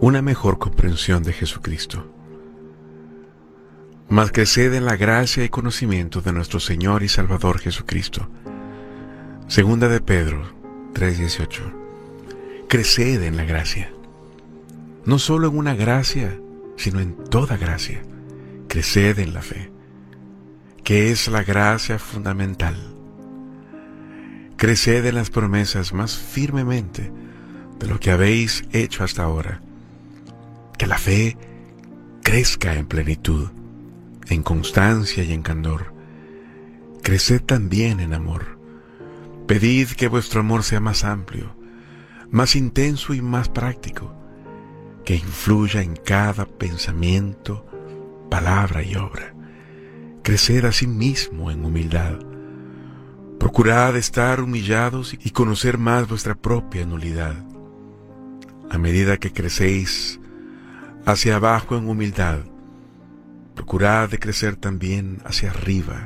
una mejor comprensión de Jesucristo. Mas creced en la gracia y conocimiento de nuestro Señor y Salvador Jesucristo. Segunda de Pedro 3:18. Creced en la gracia. No solo en una gracia, sino en toda gracia. Creced en la fe, que es la gracia fundamental. Creced en las promesas más firmemente de lo que habéis hecho hasta ahora. Que la fe crezca en plenitud, en constancia y en candor. Creced también en amor. Pedid que vuestro amor sea más amplio, más intenso y más práctico, que influya en cada pensamiento, palabra y obra. Creced asimismo en humildad. Procurad estar humillados y conocer más vuestra propia nulidad. A medida que crecéis hacia abajo en humildad, procurad de crecer también hacia arriba,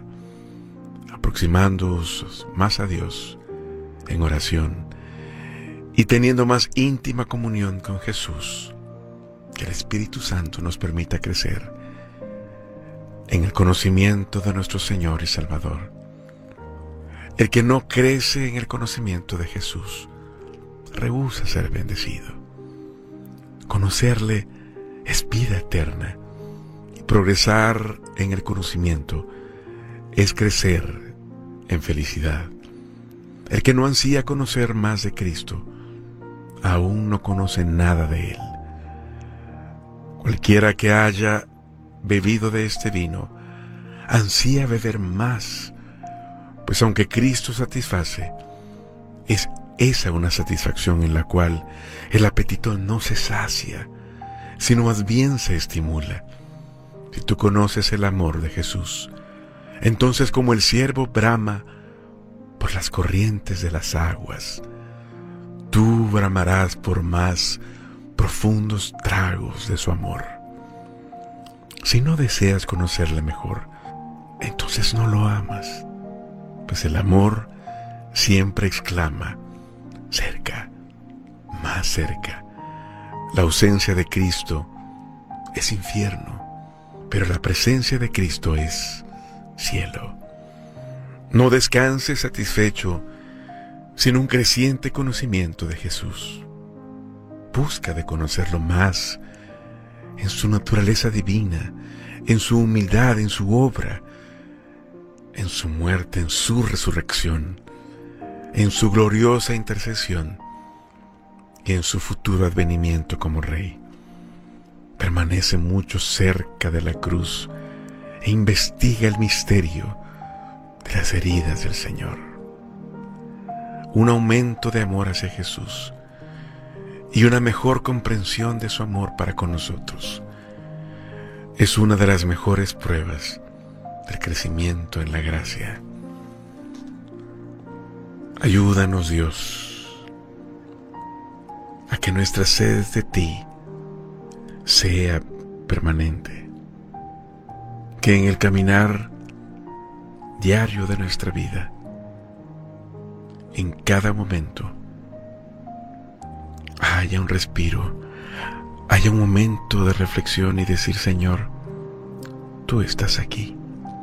aproximándoos más a Dios en oración y teniendo más íntima comunión con Jesús. Que el Espíritu Santo nos permita crecer en el conocimiento de nuestro Señor y Salvador. El que no crece en el conocimiento de Jesús rehúsa ser bendecido. Conocerle es vida eterna, y progresar en el conocimiento es crecer en felicidad. El que no ansía conocer más de Cristo aún no conoce nada de Él. Cualquiera que haya bebido de este vino ansía beber más, pues aunque Cristo satisface, es esa una satisfacción en la cual el apetito no se sacia, sino más bien se estimula. Si tú conoces el amor de Jesús, entonces como el ciervo brama por las corrientes de las aguas, tú bramarás por más profundos tragos de su amor. Si no deseas conocerle mejor, entonces no lo amas, pues el amor siempre exclama: cerca, más cerca. La ausencia de Cristo es infierno, pero la presencia de Cristo es cielo. No descanses satisfecho sin un creciente conocimiento de Jesús. Busca de conocerlo más en su naturaleza divina, en su humildad, en su obra, en su muerte, en su resurrección, en su gloriosa intercesión y en su futuro advenimiento como Rey. Permanece mucho cerca de la cruz e investiga el misterio de las heridas del Señor. Un aumento de amor hacia Jesús y una mejor comprensión de su amor para con nosotros es una de las mejores pruebas del crecimiento en la gracia. Ayúdanos, Dios, a que nuestra sed de ti sea permanente, que en el caminar diario de nuestra vida, en cada momento, haya un respiro, haya un momento de reflexión y decir: Señor, tú estás aquí.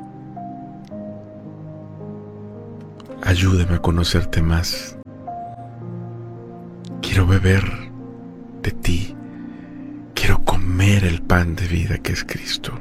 Ayúdame a conocerte más. Quiero beber de ti. Quiero comer el pan de vida que es Cristo.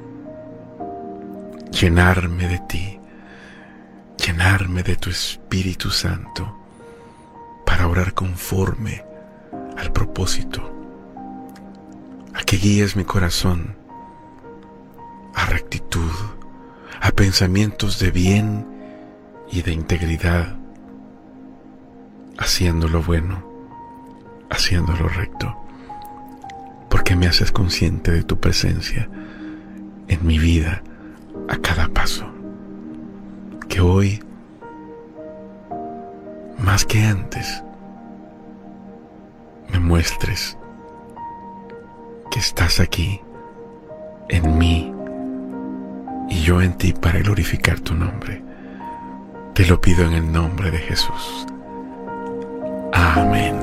Llenarme de ti. Llenarme de tu Espíritu Santo para orar conforme al propósito, a que guíes mi corazón a rectitud, a pensamientos de bien y de integridad, haciendo lo bueno, haciendo lo recto, porque me haces consciente de tu presencia en mi vida a cada paso. Que hoy, más que antes, me muestres que estás aquí, en mí, y yo en ti, para glorificar tu nombre. Te lo pido en el nombre de Jesús. Amén.